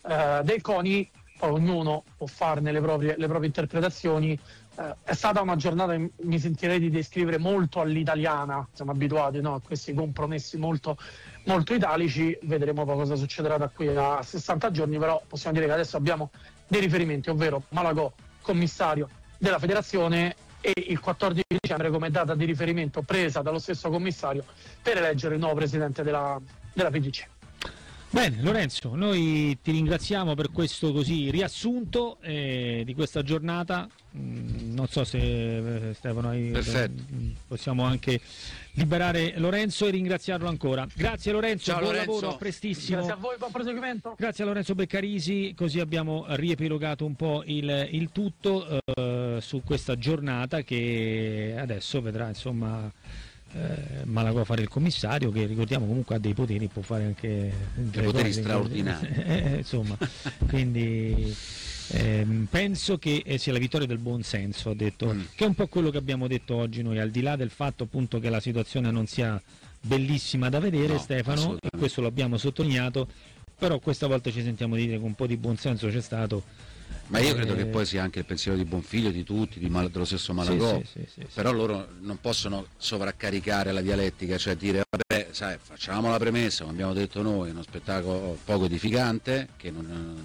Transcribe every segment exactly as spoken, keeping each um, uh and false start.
eh, del CONI. Poi ognuno può farne le proprie, le proprie interpretazioni. Eh, è stata una giornata, mi sentirei di descrivere, molto all'italiana, siamo abituati, no, a questi compromessi molto, molto italici. Vedremo poi cosa succederà da qui a sessanta giorni, però possiamo dire che adesso abbiamo dei riferimenti, ovvero Malagò, commissario della federazione, e il quattordici dicembre come data di riferimento presa dallo stesso commissario per eleggere il nuovo presidente della, della F I G C. Bene Lorenzo, noi ti ringraziamo per questo così riassunto eh, di questa giornata. Mm, non so se eh, Stefano hai, eh, possiamo anche liberare Lorenzo e ringraziarlo ancora. Grazie Lorenzo, Ciao, buon Lorenzo. lavoro, a prestissimo. Grazie a voi, buon proseguimento. Grazie a Lorenzo Beccarisi, così abbiamo riepilogato un po' il, il tutto eh, su questa giornata che adesso vedrà insomma Eh, Malagò fare il commissario, che ricordiamo comunque ha dei poteri, può fare anche dei poteri straordinari eh, insomma quindi ehm, penso che sia la vittoria del buon senso, ha detto, mm. che è un po' quello che abbiamo detto oggi noi, al di là del fatto appunto che la situazione non sia bellissima da vedere, no, Stefano, e questo lo abbiamo sottolineato, però questa volta ci sentiamo di dire che un po' di buon senso c'è stato. Ma io credo eh... che poi sia anche il pensiero di Bonfiglio, di tutti, di Mal- dello stesso Malagò, sì, sì, sì, sì, però sì. Loro non possono sovraccaricare la dialettica, cioè dire vabbè, sai, facciamo la premessa, come abbiamo detto noi, uno spettacolo poco edificante, che non, non,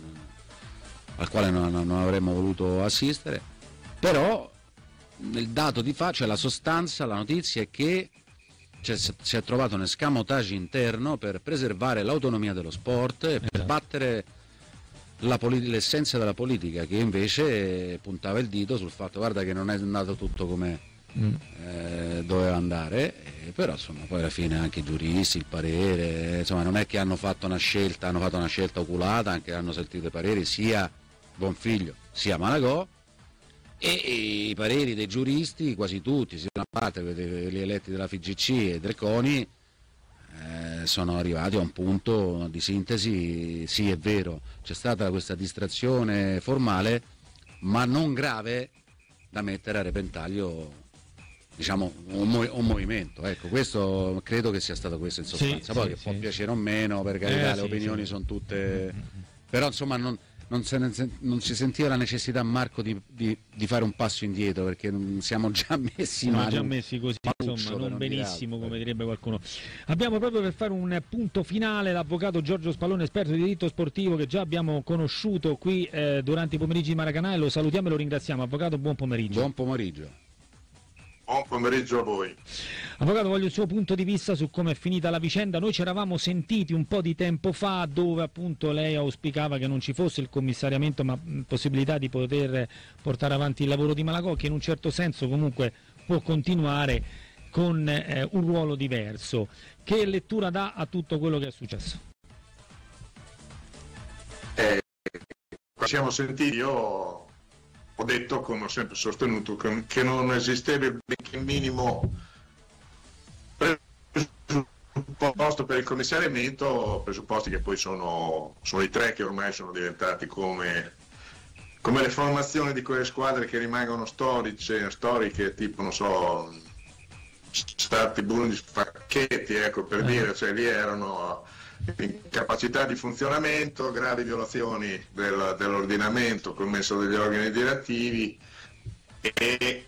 al quale non, non avremmo voluto assistere, però nel dato di fatto, cioè la sostanza, la notizia è che cioè, si è trovato un escamotage interno per preservare l'autonomia dello sport e per battere La polit- l'essenza della politica, che invece puntava il dito sul fatto guarda che non è andato tutto come mm. eh, doveva andare, eh, però insomma poi alla fine anche i giuristi, il parere, insomma non è che hanno fatto una scelta, hanno fatto una scelta oculata, anche hanno sentito i pareri sia Bonfiglio sia Malagò e, e i pareri dei giuristi, quasi tutti, sia una parte degli eletti della F I G C e del CONI, Eh, sono arrivati a un punto di sintesi. Sì, è vero, c'è stata questa distrazione formale, ma non grave da mettere a repentaglio, diciamo, un, mov- un movimento. Ecco, questo credo che sia stato questo in sostanza. Sì, poi sì, che sì, può piacere o meno, per carità, eh, le sì, opinioni sì. sono tutte, però insomma non, non, se ne, non si sentiva la necessità, Marco, di, di, di fare un passo indietro, perché siamo già messi siamo male, già messi così, insomma, non, non benissimo, come direbbe qualcuno. Abbiamo proprio per fare un punto finale l'avvocato Giorgio Spallone, esperto di diritto sportivo, che già abbiamo conosciuto qui eh, durante i pomeriggi di Maracanã, e lo salutiamo e lo ringraziamo. Avvocato, buon pomeriggio. Buon pomeriggio. Buon pomeriggio a voi. Avvocato, voglio il suo punto di vista su come è finita la vicenda. Noi ci eravamo sentiti un po' di tempo fa, dove appunto lei auspicava che non ci fosse il commissariamento, ma possibilità di poter portare avanti il lavoro di Malagò, che in un certo senso comunque può continuare con eh, un ruolo diverso. Che lettura dà a tutto quello che è successo? Eh, ci siamo sentiti, io ho detto, come ho sempre sostenuto, che, che non esisteva il benché minimo presupposto per il commissariamento, presupposti che poi sono, sono i tre, che ormai sono diventati come, come le formazioni di quelle squadre che rimangono storiche, storiche, tipo, non so, Stati Burundi, Facchetti, ecco, per dire, cioè lì erano incapacità di funzionamento, gravi violazioni del, dell'ordinamento commesso dagli organi direttivi e, e,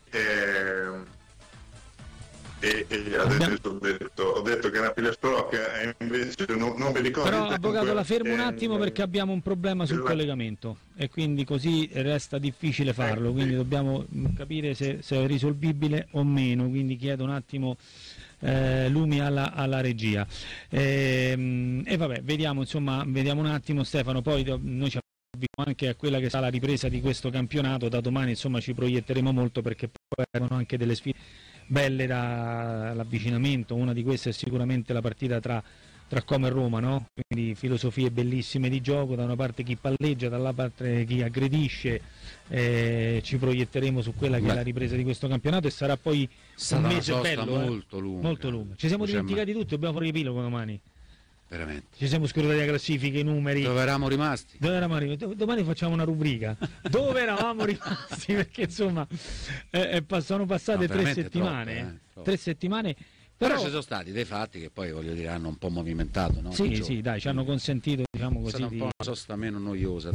e, e adesso ho detto, ho detto che era Pilestrocca e invece non, non mi ricordo. Però avvocato, la fermo un eh, attimo, perché abbiamo un problema sul la... collegamento e quindi così resta difficile farlo, quindi sì. Dobbiamo capire se, se è risolvibile o meno, quindi chiedo un attimo Eh, lumi alla, alla regia e, e vabbè, vediamo insomma, vediamo un attimo Stefano, poi noi ci avviciniamo anche a quella che sarà la ripresa di questo campionato. Da domani insomma ci proietteremo molto, perché poi arrivano anche delle sfide belle dall'avvicinamento. Una di queste è sicuramente la partita tra tra Como e Roma, no? Quindi filosofie bellissime di gioco, da una parte chi palleggia, dall'altra parte chi aggredisce. Eh, ci proietteremo su quella che Beh. è la ripresa di questo campionato, e sarà poi sarà un mese una bello, molto eh? lunga, molto lunga. Ci siamo dimenticati tutti, dobbiamo fare riepilogo domani. Veramente. Ci siamo scordati la classifica, i numeri. Dove eravamo rimasti? Dove eravamo rimasti? Domani facciamo una rubrica. Dove eravamo rimasti? Perché insomma eh, sono passate no, tre settimane. Troppe, eh, tre settimane. Però, Però ci sono stati dei fatti che poi, voglio dire, hanno un po' movimentato, no? Sì, sì, dai, ci hanno consentito, diciamo così, è stata un po' una sosta meno noiosa.